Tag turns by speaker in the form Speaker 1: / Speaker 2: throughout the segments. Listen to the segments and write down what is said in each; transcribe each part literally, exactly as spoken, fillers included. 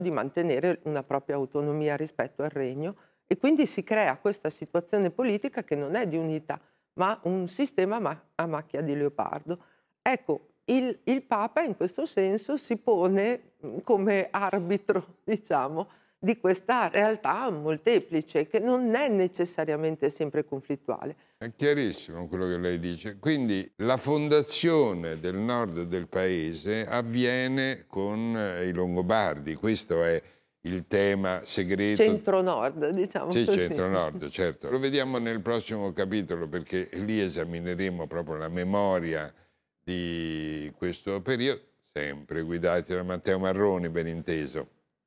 Speaker 1: di mantenere una propria autonomia rispetto al regno, e quindi si crea questa situazione politica che non è di unità, ma un sistema ma- a macchia di leopardo. Ecco, il, il Papa in questo senso si pone mh, come arbitro, diciamo, di questa realtà molteplice, che non è necessariamente sempre conflittuale.
Speaker 2: È chiarissimo quello che lei dice. Quindi la fondazione del nord del paese avviene con eh, i Longobardi. Questo è il tema segreto.
Speaker 1: Centro-nord, diciamo
Speaker 2: Sì,
Speaker 1: così.
Speaker 2: centro-nord, certo. Lo vediamo nel prossimo capitolo, perché lì esamineremo proprio la memoria di questo periodo, sempre guidati da Matteo Marroni, ben inteso.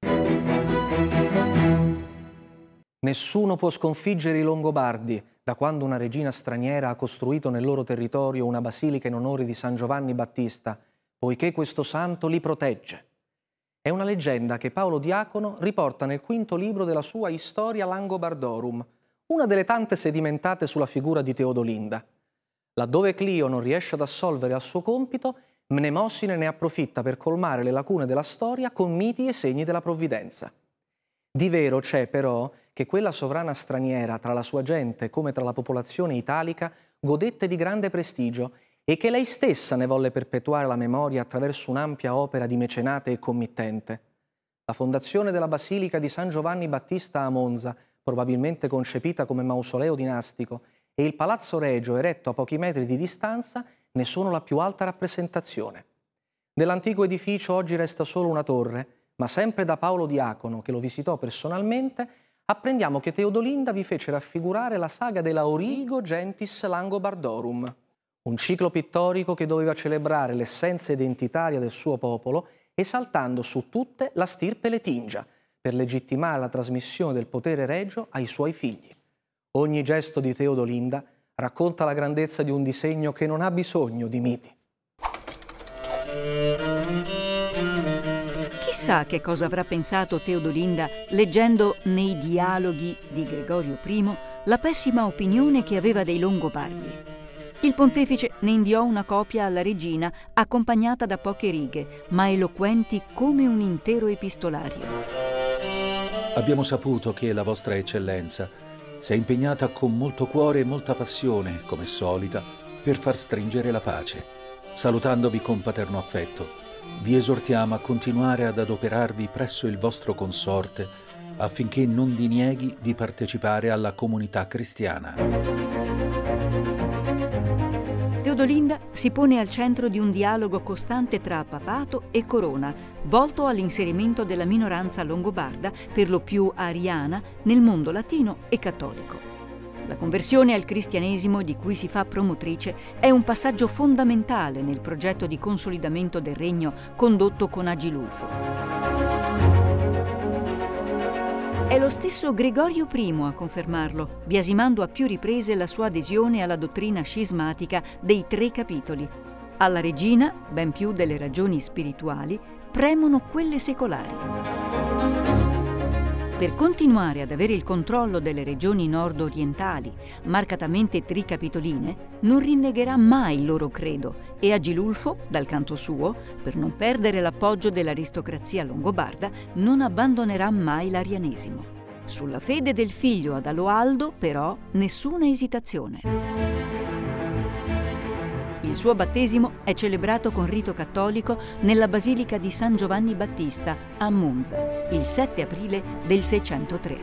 Speaker 3: Nessuno può sconfiggere i Longobardi, da quando una regina straniera ha costruito nel loro territorio una basilica in onore di San Giovanni Battista, poiché questo santo li protegge. È una leggenda che Paolo Diacono riporta nel quinto libro della sua Historia Langobardorum, una delle tante sedimentate sulla figura di Teodolinda. Laddove Clio non riesce ad assolvere al suo compito, Mnemossine ne approfitta per colmare le lacune della storia con miti e segni della provvidenza. Di vero c'è però che quella sovrana straniera tra la sua gente come tra la popolazione italica godette di grande prestigio e che lei stessa ne volle perpetuare la memoria attraverso un'ampia opera di mecenate e committente. La fondazione della Basilica di San Giovanni Battista a Monza, probabilmente concepita come mausoleo dinastico, e il Palazzo Regio eretto a pochi metri di distanza ne sono la più alta rappresentazione. Dell'antico edificio oggi resta solo una torre, ma sempre da Paolo Diacono, che lo visitò personalmente, apprendiamo che Teodolinda vi fece raffigurare la saga della Origo Gentis Langobardorum, un ciclo pittorico che doveva celebrare l'essenza identitaria del suo popolo, esaltando su tutte la stirpe letingia, per legittimare la trasmissione del potere regio ai suoi figli. Ogni gesto di Teodolinda racconta la grandezza di un disegno che non ha bisogno di miti.
Speaker 4: Chissà che cosa avrà pensato Teodolinda leggendo nei dialoghi di Gregorio primo la pessima opinione che aveva dei Longobardi. Il pontefice ne inviò una copia alla regina accompagnata da poche righe, ma eloquenti come un intero epistolario.
Speaker 5: Abbiamo saputo che la vostra eccellenza si è impegnata con molto cuore e molta passione, come solita, per far stringere la pace. Salutandovi con paterno affetto, vi esortiamo a continuare ad adoperarvi presso il vostro consorte affinché non dinieghi di partecipare alla comunità cristiana.
Speaker 4: Teodolinda si pone al centro di un dialogo costante tra papato e corona, volto all'inserimento della minoranza longobarda, per lo più ariana, nel mondo latino e cattolico. La conversione al cristianesimo di cui si fa promotrice è un passaggio fondamentale nel progetto di consolidamento del regno condotto con Agilulfo. È lo stesso Gregorio primo a confermarlo, biasimando a più riprese la sua adesione alla dottrina scismatica dei tre capitoli. Alla regina, ben più delle ragioni spirituali, premono quelle secolari. Per continuare ad avere il controllo delle regioni nord-orientali, marcatamente tricapitoline, non rinnegherà mai il loro credo e Agilulfo, dal canto suo, per non perdere l'appoggio dell'aristocrazia longobarda, non abbandonerà mai l'arianesimo. Sulla fede del figlio Adaloaldo, però, nessuna esitazione. Il suo battesimo è celebrato con rito cattolico nella Basilica di San Giovanni Battista a Monza, il sette aprile del seicentotre.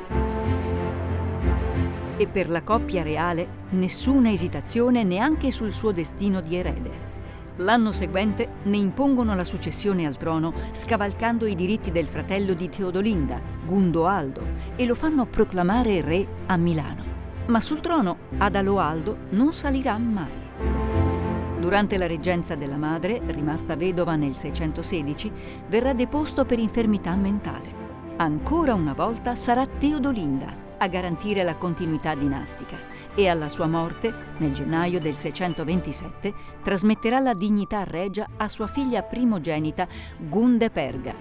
Speaker 4: E per la coppia reale nessuna esitazione neanche sul suo destino di erede. L'anno seguente ne impongono la successione al trono, scavalcando i diritti del fratello di Teodolinda, Gundoaldo, e lo fanno proclamare re a Milano. Ma sul trono Adaloaldo non salirà mai. Durante la reggenza della madre, rimasta vedova nel seicentosedici, verrà deposto per infermità mentale. Ancora una volta sarà Teodolinda a garantire la continuità dinastica e alla sua morte, nel gennaio del seicentoventisette, trasmetterà la dignità regia a sua figlia primogenita Gundeperga.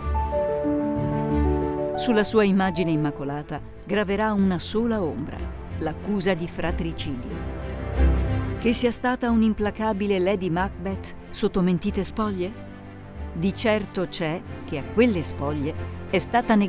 Speaker 4: Sulla sua immagine immacolata graverà una sola ombra, l'accusa di fratricidio. Che sia stata un'implacabile Lady Macbeth sotto mentite spoglie? Di certo c'è che a quelle spoglie è stata negata